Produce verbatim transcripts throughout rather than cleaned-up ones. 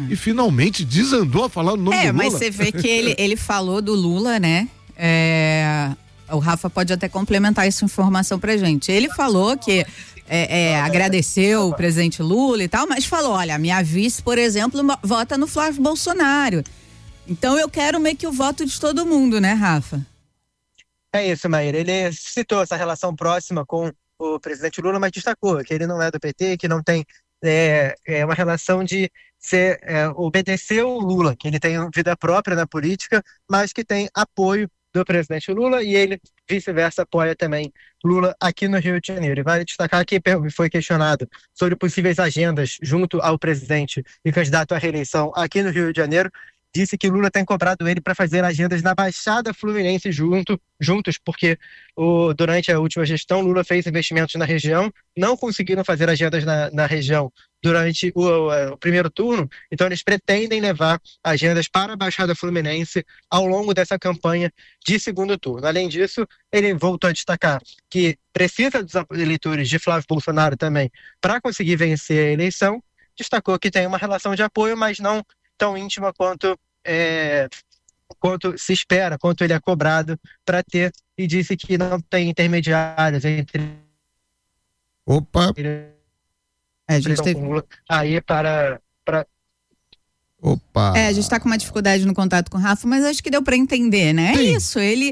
e finalmente desandou a falar o nome é, do Lula. É, mas você vê que ele, ele falou do Lula, né? É, o Rafa pode até complementar essa informação pra gente. Ele falou que é, é, agradeceu o presidente Lula e tal, mas falou, olha, minha vice, por exemplo, vota no Flávio Bolsonaro. Então eu quero meio que o voto de todo mundo, né, Rafa? É isso, Maíra. Ele citou essa relação próxima com o presidente Lula, mas destacou que ele não é do P T, que não tem é, é uma relação de ser, é, obedecer o Lula, que ele tem vida própria na política, mas que tem apoio do presidente Lula e ele, vice-versa, apoia também Lula aqui no Rio de Janeiro. E vale destacar que foi questionado sobre possíveis agendas junto ao presidente e candidato à reeleição aqui no Rio de Janeiro. Disse que Lula tem cobrado ele para fazer agendas na Baixada Fluminense junto, juntos, porque o, durante a última gestão Lula fez investimentos na região, não conseguiram fazer agendas na, na região durante o, o, o primeiro turno, então eles pretendem levar agendas para a Baixada Fluminense ao longo dessa campanha de segundo turno. Além disso, ele voltou a destacar que precisa dos eleitores de Flávio Bolsonaro também para conseguir vencer a eleição, destacou que tem uma relação de apoio, mas não tão íntima quanto, é, quanto se espera, quanto ele é cobrado para ter, e disse que não tem intermediários entre Opa! É, a gente teve... aí para, para... Opa! É, a gente está com uma dificuldade no contato com o Rafa, mas acho que deu para entender, né? Sim. É isso, ele,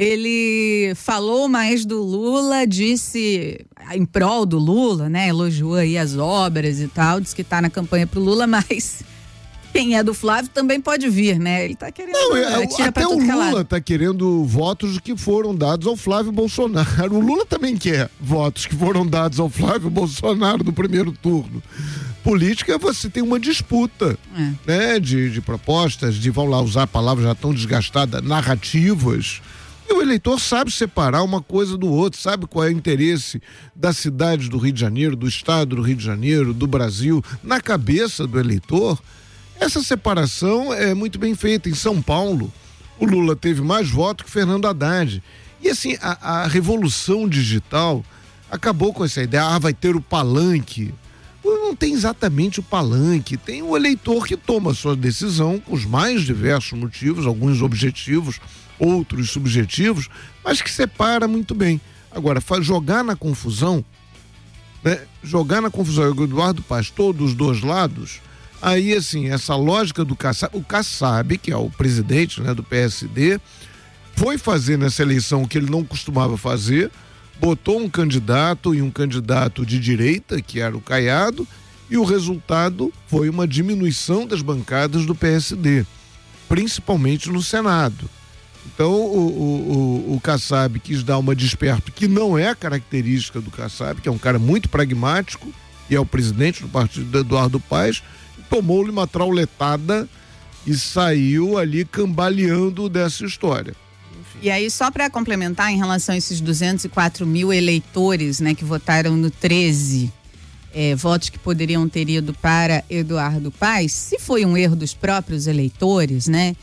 ele falou mais do Lula, disse em prol do Lula, né? Elogiou aí as obras e tal, disse que tá na campanha pro Lula, mas... Quem é do Flávio também pode vir, né? Ele tá querendo... Não, é, tira até pra o tudo Lula calado. tá querendo votos que foram dados ao Flávio Bolsonaro. O Lula também quer votos que foram dados ao Flávio Bolsonaro no primeiro turno. Política, você tem uma disputa, É. né? De, de propostas, de, vão lá usar palavras já tão desgastadas, narrativas. E o eleitor sabe separar uma coisa do outro, sabe qual é o interesse da cidade do Rio de Janeiro, do estado do Rio de Janeiro, do Brasil, na cabeça do eleitor. Essa separação é muito bem feita. Em São Paulo, o Lula teve mais votos que Fernando Haddad. E assim, a, a revolução digital acabou com essa ideia. Ah, vai ter o palanque. Não tem exatamente o palanque. Tem o eleitor que toma a sua decisão com os mais diversos motivos, alguns objetivos, outros subjetivos, mas que separa muito bem. Agora, jogar na confusão, né? Jogar na confusão, o Eduardo Paes, todos os dois lados... Aí, assim, essa lógica do Kassab, o Kassab, que é o presidente, né, do P S D, foi fazer nessa eleição o que ele não costumava fazer, botou um candidato e um candidato de direita, que era o Caiado, e o resultado foi uma diminuição das bancadas do P S D, principalmente no Senado. Então, o, o, o, o Kassab quis dar uma desperto que não é a característica do Kassab, que é um cara muito pragmático, e é o presidente do partido do Eduardo Paes, tomou-lhe uma trauletada e saiu ali cambaleando dessa história. Enfim. E aí, só para complementar, em relação a esses duzentos e quatro mil eleitores, né, que votaram no treze, é, votos que poderiam ter ido para Eduardo Paes, se foi um erro dos próprios eleitores, né,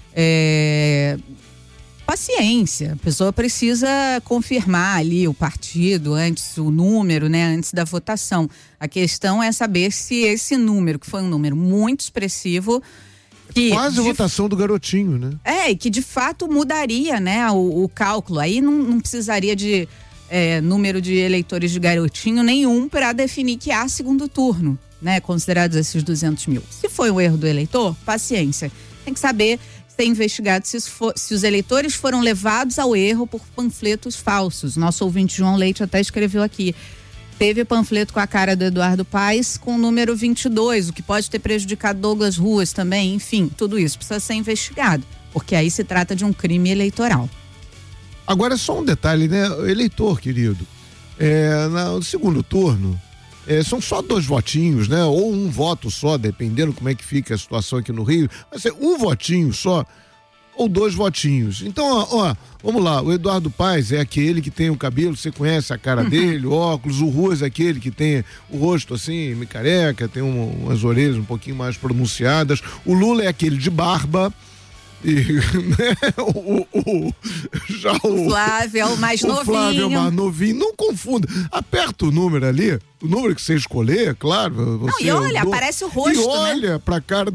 é, paciência, a pessoa precisa confirmar ali o partido antes, o número, né, antes da votação. A questão é saber se esse número, que foi um número muito expressivo, que quase a de, votação do garotinho, né? É, e que de fato mudaria, né, o, o cálculo. Aí não, não precisaria de é, número de eleitores de garotinho nenhum para definir que há segundo turno, né, considerados esses duzentos mil. Se foi um erro do eleitor, paciência. Tem que saber... ser investigado se, for, se os eleitores foram levados ao erro por panfletos falsos. Nosso ouvinte João Leite até escreveu aqui. Teve panfleto com a cara do Eduardo Paes com o número vinte e dois, o que pode ter prejudicado Douglas Ruas também. Enfim, tudo isso precisa ser investigado, porque aí se trata de um crime eleitoral. Agora, só um detalhe, né? Eleitor, querido, é, no segundo turno, É, são só dois votinhos, né? Ou um voto só, dependendo como é que fica a situação aqui no Rio. Vai ser um votinho só, ou dois votinhos. Então, ó, ó, vamos lá. O Eduardo Paes é aquele que tem o cabelo, você conhece a cara dele, o óculos. O Ruas é aquele que tem o rosto assim, meio careca, tem um, umas orelhas um pouquinho mais pronunciadas. O Lula é aquele de barba. E, né, o, o, já o, o Flávio é o mais o novinho. O Flávio é o mais novinho. Não confunda. Aperta o número ali, o número que você escolher, claro. Você, não, e olha, do, aparece o rosto, e olha né? pra cara